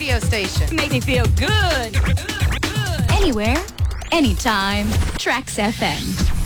radio station. Make me feel good. Anywhere, anytime. Trax FM.